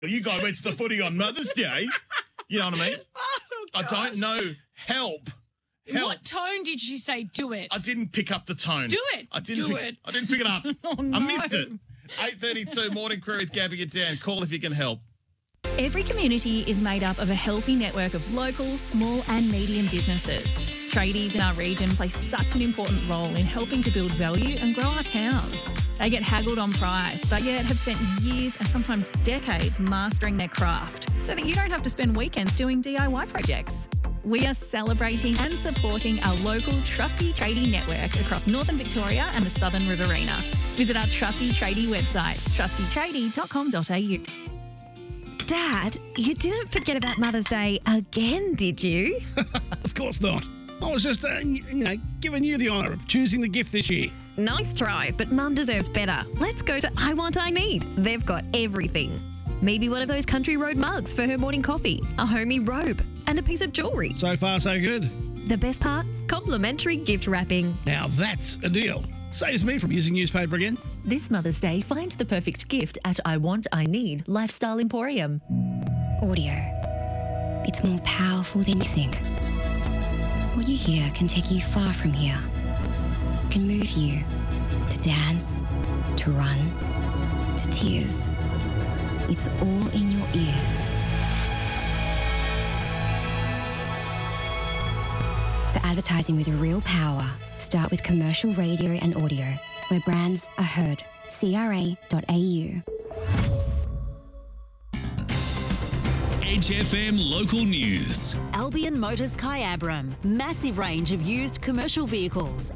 You guys went to the footy on Mother's Day. You know what I mean? Oh, I don't know. Help. What tone did she say do it? I didn't pick up the tone. Do it. I didn't pick it up. Oh, no. I missed it. 8:32 Morning Crew with Gabby and Dan. Call if you can help. Every community is made up of a healthy network of local, small and medium businesses. Tradies in our region play such an important role in helping to build value and grow our towns. They get haggled on price, but yet have spent years and sometimes decades mastering their craft so that you don't have to spend weekends doing DIY projects. We are celebrating and supporting our local trusty tradie network across northern Victoria and the southern Riverina. Visit our trusty tradie website, trustytradie.com.au. Dad, you didn't forget about Mother's Day again, did you? Of course not. I was just, giving you the honour of choosing the gift this year. Nice try, but Mum deserves better. Let's go to I Want I Need. They've got everything. Maybe one of those country road mugs for her morning coffee, a homey robe, and a piece of jewellery. So far, so good. The best part? Complimentary gift wrapping. Now that's a deal. Saves me from using newspaper again. This Mother's Day, find the perfect gift at I Want I Need Lifestyle Emporium. Audio. It's more powerful than you think. What you hear can take you far from here. It can move you to dance, to run, to tears. It's all in your ears. For advertising with real power, start with commercial radio and audio, where brands are heard. CRA.au. Edge FM local news. Albion Motors Kyabram. Massive range of used commercial vehicles.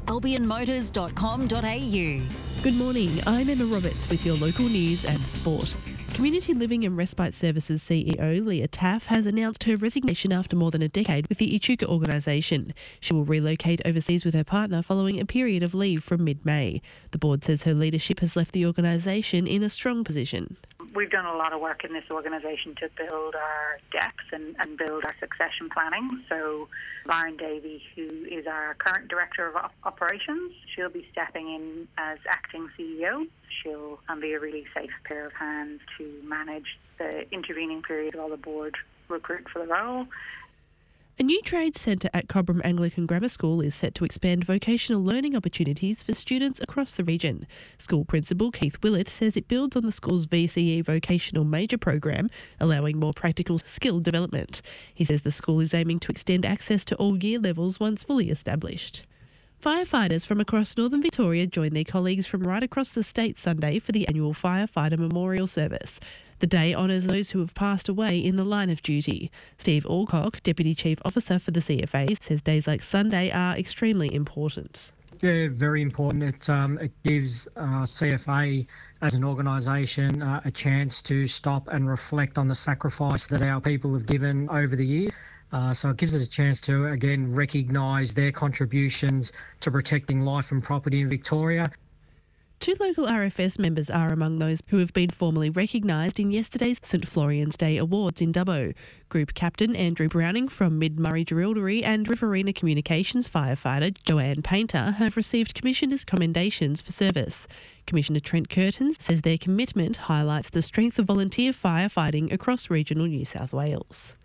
albionmotors.com.au. Good morning, I'm Emma Roberts with your local news and sport. Community Living and Respite Services CEO Leah Taff has announced her resignation after more than a decade with the Echuca organisation. She will relocate overseas with her partner following a period of leave from mid-May. The board says her leadership has left the organisation in a strong position. We've done a lot of work in this organisation to build our decks and build our succession planning. So Lauren Davey, who is our current Director of Operations, she'll be stepping in as acting CEO. She'll be a really safe pair of hands to manage the intervening period while the board recruit for the role. A new trade centre at Cobram Anglican Grammar School is set to expand vocational learning opportunities for students across the region. School Principal Keith Willett says it builds on the school's VCE vocational major program, allowing more practical skill development. He says the school is aiming to extend access to all year levels once fully established. Firefighters from across northern Victoria joined their colleagues from right across the state Sunday for the annual Firefighter Memorial Service. The day honours those who have passed away in the line of duty. Steve Alcock, Deputy Chief Officer for the CFA, says days like Sunday are extremely important. They're very important. It gives CFA as an organisation a chance to stop and reflect on the sacrifice that our people have given over the year. So it gives us a chance to, again, recognise their contributions to protecting life and property in Victoria. 2 local RFS members are among those who have been formally recognised in yesterday's St Florian's Day Awards in Dubbo. Group Captain Andrew Browning from Mid-Murray Jerilderie and Riverina Communications firefighter Joanne Painter have received Commissioner's commendations for service. Commissioner Trent Curtin says their commitment highlights the strength of volunteer firefighting across regional New South Wales.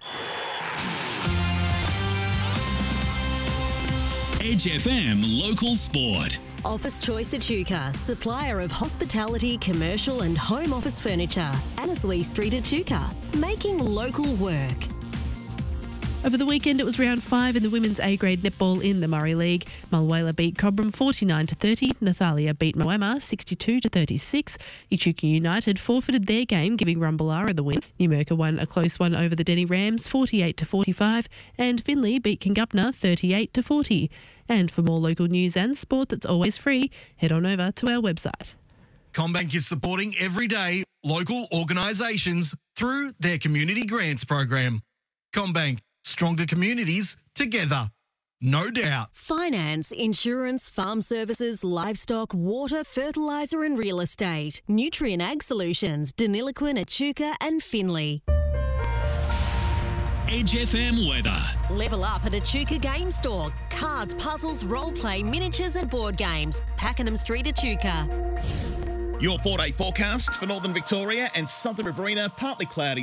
Edge FM local sport. Office Choice Echuca, supplier of hospitality, commercial and home office furniture. Annesley Street, Echuca, making local work. Over the weekend, it was round 5 in the women's A-grade netball in the Murray League. Mulwala beat Cobram 49-30. Nathalia beat Moama 62-36. Echuca United forfeited their game, giving Rumballara the win. Numurkah won a close one over the Denny Rams 48-45. And Finley beat Kingupna 38-40. And for more local news and sport that's always free, head on over to our website. CommBank is supporting everyday local organisations through their community grants program. CommBank. Stronger communities together. No doubt. Finance, insurance, farm services, livestock, water, fertiliser and real estate. Nutrient Ag Solutions, Deniliquin, Echuca and Finley. Edge FM weather. Level up at Echuca Game Store. Cards, puzzles, role play, miniatures and board games. Pakenham Street, Echuca. Your 4-day forecast for northern Victoria and southern Riverina, partly cloudy